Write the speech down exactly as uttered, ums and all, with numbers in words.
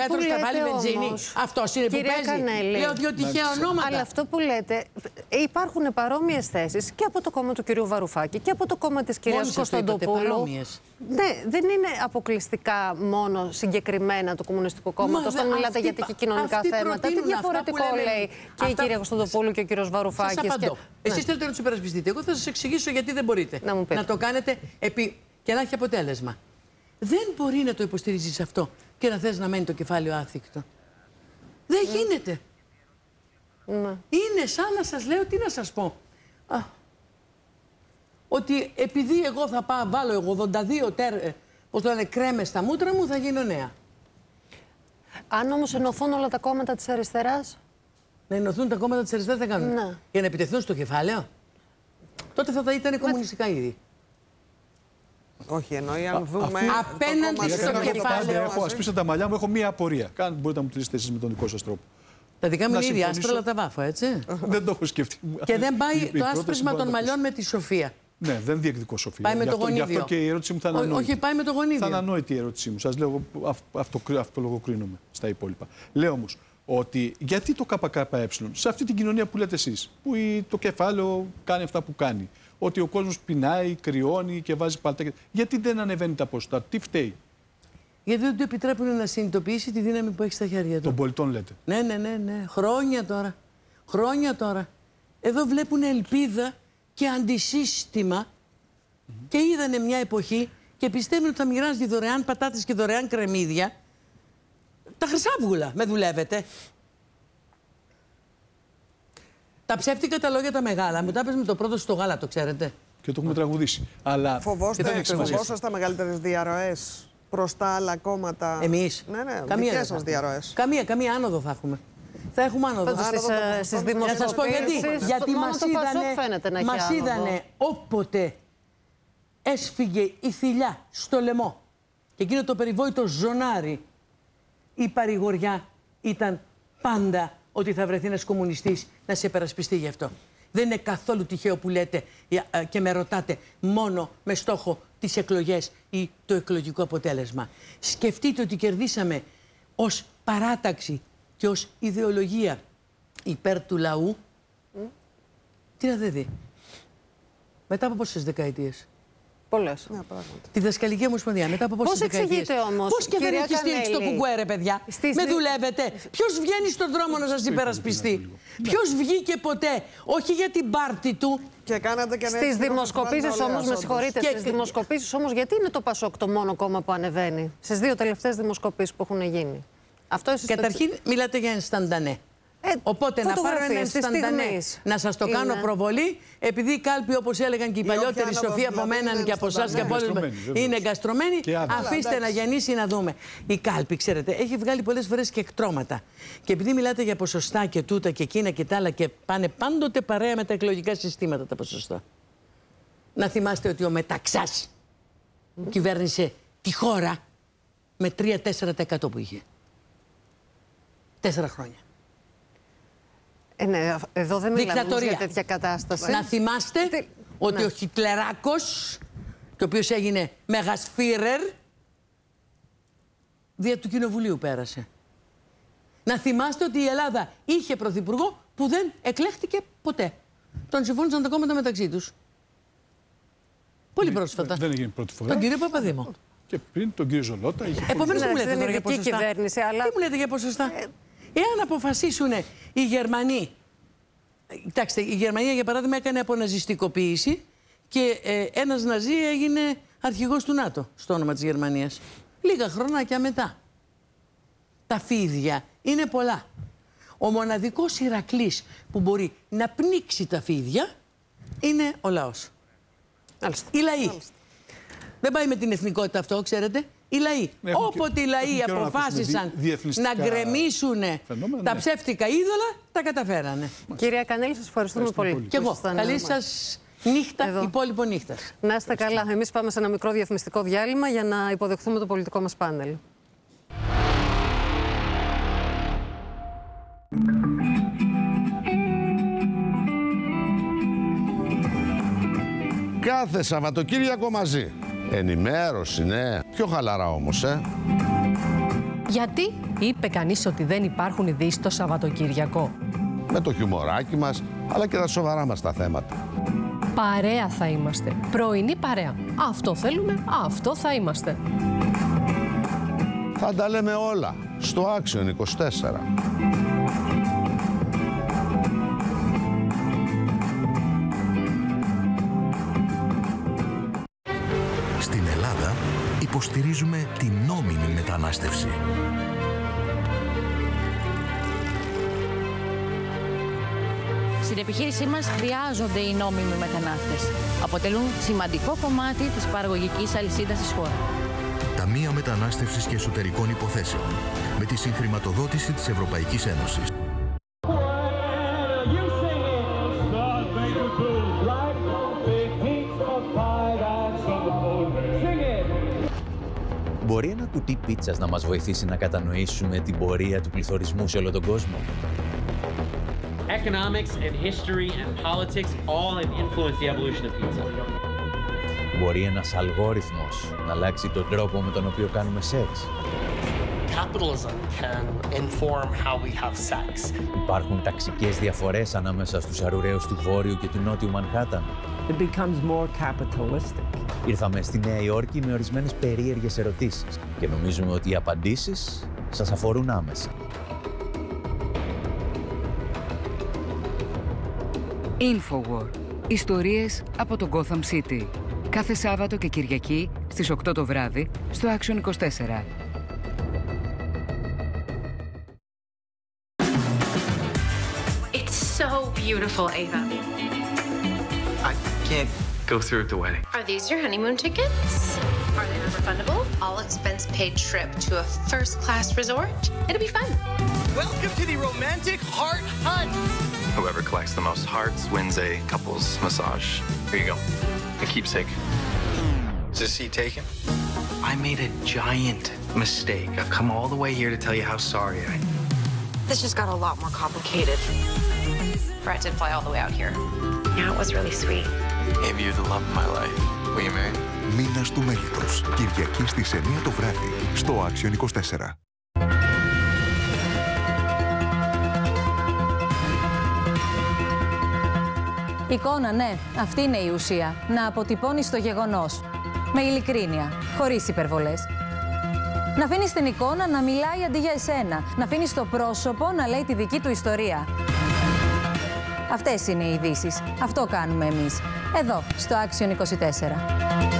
Πέτρος θα βάλει βενζίνη. Αυτός είναι που παίζει. Κανέλη, λέω δύο τυχαία ονόματα. Αλλά αυτό που λέτε, υπάρχουν παρόμοιες θέσεις και από το κόμμα του κυρίου Βαρουφάκη και από το κόμμα της κυρίας Κωνσταντοπούλου. Ναι, δεν είναι αποκλειστικά μόνο συγκεκριμένα του Κομμουνιστικού Κόμματος. Όταν μιλάτε για τυχή κοινωνικά θέματα, τι διαφορετικό λέει και η κυρία Κωνσταντοπούλου και ο κύριος Βαρουφάκης. Εσείς θέλετε να τους υπερασπιστείτε. Εγώ θα σας εξηγήσω γιατί δεν μπορείτε να, να το κάνετε επί... και να έχει αποτέλεσμα. Δεν μπορεί να το υποστηρίζεις αυτό και να θες να μένει το κεφάλαιο άθικτο. Δεν mm. γίνεται. Mm. Είναι σαν να σας λέω, τι να σας πω. Α, ότι επειδή εγώ θα πάω, βάλω ογδόντα δύο τέρ, πώς το λένε, κρέμες στα μούτρα μου, θα γίνω νέα. Αν όμως ενωθούν όλα τα κόμματα της αριστεράς. Να ενωθούν τα κόμματα της αριστεράς δεν κάνουν. Να. Για να επιτεθούν στο κεφάλαιο. Τότε θα τα ήταν κομμουνιστικά ήδη. Όχι, εννοεί αν δούμε. Απέναντι στο κεφάλαιο. Έχω ασπίσει τα μαλλιά μου, έχω μία απορία. Καν μπορείτε να μου τηρήσετε εσείς με τον δικό σας τρόπο. Τα δικά μου είναι ήδη άστρα, αλλά τα βάφω, έτσι. Δεν το έχω σκεφτεί. Και δεν πάει το άσπρισμα των μαλλιών με τη σοφία. Ναι, δεν διεκδικώ σοφία. Πάει με το γονίδιο. Γι' αυτό και η ερώτησή μου θα είναι ανόητη. Όχι, πάει με το γονίδιο. Θα είναι ανόητη η ερώτησή μου. Σας λέω, αυτολογοκρίνομαι στα υπόλοιπα. Λέω όμως ότι γιατί το ΚΚΕ σε αυτή την κοινωνία που λέτε εσείς, που το κεφάλαιο κάνει αυτά που κάνει, ότι ο κόσμος πεινάει, κρυώνει και βάζει παλτάκια, γιατί δεν ανεβαίνει τα ποσοστά, τι φταίει? Γιατί δεν του επιτρέπουν να συνειδητοποιήσει τη δύναμη που έχει στα χέρια του. Των πολιτών λέτε. Ναι, ναι, ναι, ναι. Χρόνια τώρα. Χρόνια τώρα. Εδώ βλέπουν ελπίδα και αντισύστημα mm-hmm. και είδανε μια εποχή και πιστεύουν ότι θα μοιράζει δωρεάν πατάτες και δωρεάν κρεμμύδια. Τα χρυσάβγουλα με δουλεύετε. Τα ψεύτικα τα λόγια τα μεγάλα. Μου τα πες με το πρώτο στο γάλα, το ξέρετε. Και το έχουμε τραγουδήσει. Αλλά φοβόστε, φοβόσαστε μεγαλύτερες διαρροές προς τα άλλα κόμματα? Εμείς. Ναι, ναι, καμία δικές σας διαρροές. Καμία, καμία άνοδο θα έχουμε. Θα έχουμε άνοδο. Στις δημοσιογραφίες. Να σας πω γιατί. Γιατί μας είδανε, μας είδανε όποτε έσφυγε η θηλιά στο λαιμό και εκείνο το περιβόητο ζωνάρι, η παρηγοριά ήταν πάντα ότι θα βρεθεί ένας κομμουνιστής να σε υπερασπιστεί γι' αυτό. Δεν είναι καθόλου τυχαίο που λέτε και με ρωτάτε μόνο με στόχο τις εκλογές ή το εκλογικό αποτέλεσμα. Σκεφτείτε ότι κερδίσαμε ως παράταξη και ως ιδεολογία υπέρ του λαού. Mm. Τι να δει. Μετά από πόσες δεκαετίες? Πολλές. Ναι, τη δασκαλική ομοσπονδία, μετά από πόσες δεκαετίες? Πώς και δεν έχει στήριξει το κουκουέ, ρε παιδιά? Στις... Με δουλεύετε. Ποιος βγαίνει στον δρόμο να σας υπερασπιστεί? Ποιος βγήκε ποτέ? Όχι για την πάρτη του. Και κάνατε και στις δημοσκοπήσεις όμως, με συγχωρείτε, και... στις δημοσκοπήσεις όμως, γιατί είναι το Πασόκ το μόνο κόμμα που ανεβαίνει στις δύο τελευταίες δημοσκοπήσεις που έχουν γίνει? Αυτό εσείς καταρχήν το... μιλάτε για ενσταντανέ. Ε, Οπότε να πάρω ένα ενσταντανέ, να σας το κάνω είναι. προβολή, επειδή η κάλπη, όπως έλεγαν και οι παλιότεροι σοφοί από μένα και από εσάς και από όλους, είναι εγκαστρωμένη, αφήστε αλλά, να γεννήσει να δούμε. Η κάλπη, ξέρετε, έχει βγάλει πολλές φορές και εκτρώματα. Και επειδή μιλάτε για ποσοστά και τούτα και εκείνα και τα άλλα και πάνε πάντοτε παρέα με τα εκλογικά συστήματα τα ποσοστά. Να θυμάστε ότι ο Μεταξάς mm. κυβέρνησε τη χώρα με τρία με τέσσερα τοις εκατό που είχε. Τέσσερα χρόνια. Ε, ναι, εδώ δεν μιλάμε για τέτοια κατάσταση. Να θυμάστε Τι... ότι ναι. ο Χιτλεράκος, και ο οποίος έγινε Μέγας Φίρερ, δια του Κοινοβουλίου πέρασε. Να θυμάστε ότι η Ελλάδα είχε πρωθυπουργό που δεν εκλέχτηκε ποτέ. Τον συμφώνησαν τα κόμματα μεταξύ τους. Πολύ πρόσφατα. Δεν έγινε πρώτη φορά. Τον κύριο Παπαδήμο. Και πριν τον κύριο Ζολότα. Επομένως, τι μου λέτε τώρα για ποσοστά? Αλλά... Τι μου λέτε για ποσοστά? Ε... Εάν αποφασίσουν οι Γερμανοί, κοιτάξτε, η Γερμανία για παράδειγμα έκανε αποναζιστικοποίηση και ε, ένας Ναζί έγινε αρχηγός του ΝΑΤΟ στο όνομα της Γερμανίας. Λίγα χρονάκια μετά. Τα φίδια είναι πολλά. Ο μοναδικός Ηρακλής που μπορεί να πνίξει τα φίδια είναι ο λαός. Άλιστα. Οι λαοί. Άλιστα. Δεν πάει με την εθνικότητα αυτό, ξέρετε. Οι λαοί. Έχουν Όποτε και, οι λαοί αποφάσισαν να γκρεμίσουν φαινόμενα, τα ναι. ψεύτικα είδωλα, τα καταφέρανε. Κυρία Κανέλη, σας ευχαριστούμε πολύ. πολύ. Και εγώ. Καλή σας νύχτα, Εδώ. υπόλοιπο νύχτας. Να είστε καλά. Εμείς πάμε σε ένα μικρό διαφημιστικό διάλειμμα για να υποδεχθούμε το πολιτικό μας πάνελ. Κάθε Σαββατοκύριακο μαζί. Ενημέρωση, ναι. Πιο χαλαρά όμως, ε. Γιατί είπε κανείς ότι δεν υπάρχουν ειδήσεις το Σαββατοκύριακο? Με το χιουμοράκι μας, αλλά και τα σοβαρά μας τα θέματα. Παρέα θα είμαστε. Πρωινή παρέα. Αυτό θέλουμε, αυτό θα είμαστε. Θα τα λέμε όλα στο Action είκοσι τέσσερα. Στην Ελλάδα υποστηρίζουμε την νόμιμη μετανάστευση. Στην επιχείρησή μας χρειάζονται οι νόμιμοι μετανάστες. Αποτελούν σημαντικό κομμάτι της παραγωγικής αλυσίδας της χώρας. Ταμείο Μετανάστευσης και Εσωτερικών Υποθέσεων, με τη συγχρηματοδότηση της Ευρωπαϊκής Ένωσης. Μπορεί ένα κουτί πίτσας να μας βοηθήσει να κατανοήσουμε την πορεία του πληθωρισμού σε όλο τον κόσμο? Economics and history and politics all have influenced the evolution of pizza. Μπορεί ένας αλγόριθμος να αλλάξει τον τρόπο με τον οποίο κάνουμε σεξ? Capitalism can inform how we have sex. Υπάρχουν ταξικές διαφορές ανάμεσα στους αρουραίους του Βόρειου και του Νότιου Μανχάταν. It becomes more capitalistic. Ήρθαμε στη Νέα Υόρκη με ορισμένες περίεργες ερωτήσεις και νομίζουμε ότι οι απαντήσεις σας αφορούν άμεσα. Infowar. Ιστορίες από το Gotham City. Κάθε Σάββατο και Κυριακή στις οκτώ το βράδυ στο Action είκοσι τέσσερα. It's so beautiful, Ava. I can't go through with the wedding. Are these your honeymoon tickets? Are they non-refundable? All expense paid trip to a first-class resort? It'll be fun. Welcome to the romantic heart hunt. Whoever collects the most hearts wins a couple's massage. Here you go. A keepsake. Is this seat taken? I made a giant mistake. I've come all the way here to tell you how sorry I am. This just got a lot more complicated. Brett did fly all the way out here. Yeah, it was really sweet. Gave you the love of my life. Will you marry me? Μήνας του μέλητος. Κυριακή στις εννιά το βράδυ στο Action είκοσι τέσσερα. Εικόνα, ναι, αυτή είναι η ουσία. Να αποτυπώνεις το γεγονός. Με ειλικρίνεια, χωρίς υπερβολές. Να αφήνεις την εικόνα να μιλάει αντί για εσένα. Να αφήνεις το πρόσωπο να λέει τη δική του ιστορία. Αυτές είναι οι ειδήσεις. Αυτό κάνουμε εμείς. Εδώ, στο Action είκοσι τέσσερα.